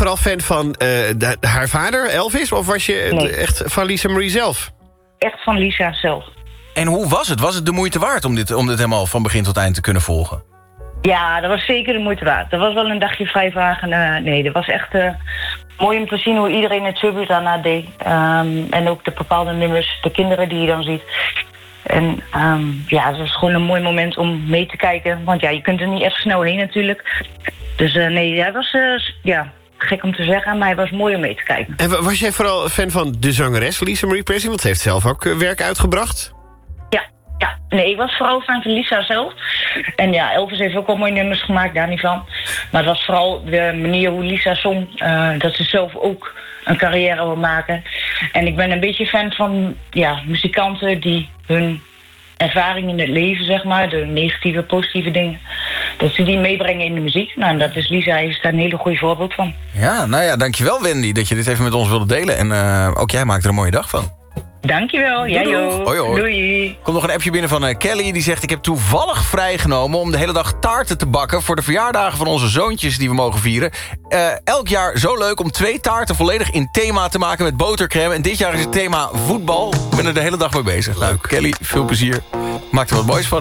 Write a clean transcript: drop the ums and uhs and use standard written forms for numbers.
vooral fan van haar vader, Elvis? Of was je echt van Lisa Marie zelf? Echt van Lisa zelf. En hoe was het? Was het de moeite waard om dit helemaal van begin tot eind te kunnen volgen? Ja, dat was zeker de moeite waard. Dat was wel een dagje vrij vragen. Nee, dat was echt mooi om te zien hoe iedereen het tribute daarna deed. En ook de bepaalde nummers, de kinderen die je dan ziet. En het was gewoon een mooi moment om mee te kijken. Want ja, je kunt er niet echt snel heen natuurlijk. Dus hij was gek om te zeggen, maar hij was mooi om mee te kijken. En was jij vooral fan van de zangeres Lisa Marie Presley? Want ze heeft zelf ook werk uitgebracht. Ja, nee, ik was vooral fan van Lisa zelf. En ja, Elvis heeft ook wel mooie nummers gemaakt, daar niet van. Maar het was vooral de manier hoe Lisa zong. Dat ze zelf ook een carrière wil maken. En ik ben een beetje fan van muzikanten die hun ervaring in het leven, zeg maar, de negatieve, positieve dingen, dat ze die meebrengen in de muziek. Nou, en dat is Lisa, is daar een hele goede voorbeeld van. Ja, nou ja, dankjewel Wendy dat je dit even met ons wilde delen. En ook jij maakt er een mooie dag van. Dankjewel, jij ook. Hoi. Doei. Komt nog een appje binnen van Kelly. Die zegt, ik heb toevallig vrijgenomen om de hele dag taarten te bakken voor de verjaardagen van onze zoontjes die we mogen vieren. Elk jaar zo leuk om 2 taarten volledig in thema te maken met botercrème. En dit jaar is het thema voetbal. Ik ben er de hele dag mee bezig. Nou, Kelly, veel plezier. Maak er wat moois van.